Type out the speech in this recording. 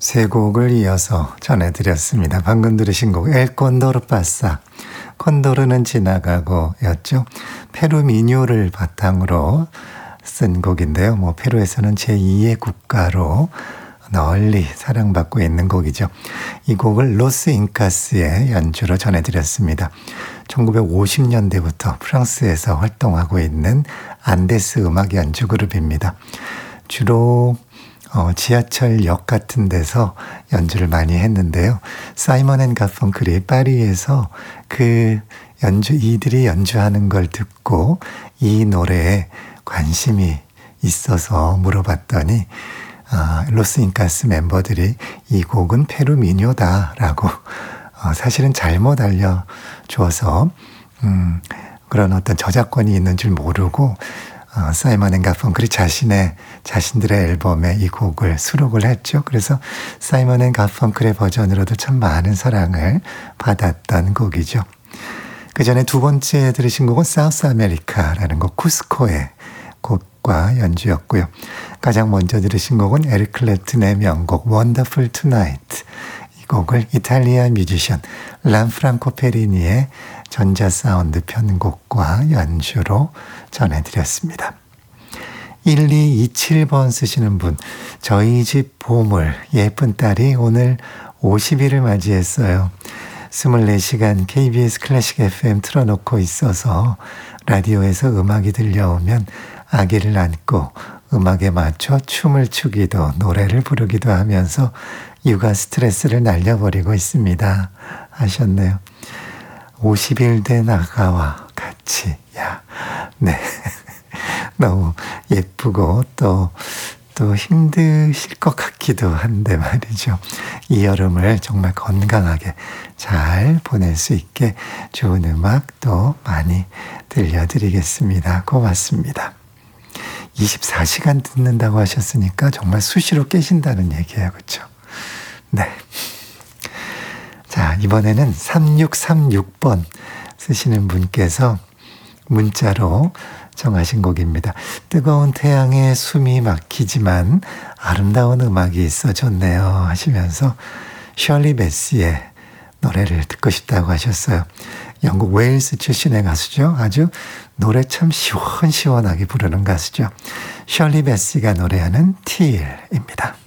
세 곡을 이어서 전해드렸습니다. 방금 들으신 곡 엘 콘도르 파사, 콘도르는 지나가고 였죠. 페루 민요를 바탕으로 쓴 곡인데요. 페루에서는 제2의 국가로 널리 사랑받고 있는 곡이죠. 이 곡을 로스 잉카스의 연주로 전해드렸습니다. 1950년대부터 프랑스에서 활동하고 있는 안데스 음악 연주 그룹입니다. 주로 지하철역 같은 데서 연주를 많이 했는데요. 사이먼 앤 가펑클이 파리에서 이들이 연주하는 걸 듣고 이 노래에 관심이 있어서 물어봤더니 로스 잉카스 멤버들이 이 곡은 페루 민요다라고 사실은 잘못 알려줘서 그런 어떤 저작권이 있는 줄 모르고 사이먼 앤 가펑클이 자신들의 앨범에 이 곡을 수록을 했죠. 그래서 사이먼 앤 가펑클의 버전으로도 참 많은 사랑을 받았던 곡이죠. 그 전에 두 번째 들으신 곡은 사우스 아메리카라는 곡, 쿠스코의 곡과 연주였고요. 가장 먼저 들으신 곡은 에릭 클랩튼의 명곡 Wonderful Tonight. 이 곡을 이탈리아 뮤지션 란프랑코 페리니의 전자 사운드 편곡과 연주로 전해드렸습니다. 1227번 쓰시는 분, 저희 집 보물 예쁜 딸이 오늘 50일을 맞이했어요. 24시간 KBS 클래식 FM 틀어놓고 있어서 라디오에서 음악이 들려오면 아기를 안고 음악에 맞춰 춤을 추기도 노래를 부르기도 하면서 육아 스트레스를 날려버리고 있습니다. 하셨네요. 50일 된 아가와 같이, 네. 너무 예쁘고 또 힘드실 것 같기도 한데 말이죠. 이 여름을 정말 건강하게 잘 보낼 수 있게 좋은 음악 또 많이 들려드리겠습니다. 고맙습니다. 24시간 듣는다고 하셨으니까 정말 수시로 깨신다는 얘기예요. 그렇죠? 네. 자, 이번에는 3636번 쓰시는 분께서 문자로 정하신 곡입니다. 뜨거운 태양에 숨이 막히지만 아름다운 음악이 있어 좋네요 하시면서 셜리 베스의 노래를 듣고 싶다고 하셨어요. 영국 웨일스 출신의 가수죠. 아주 노래 참 시원시원하게 부르는 가수죠. 셜리 베스가 노래하는 틸입니다.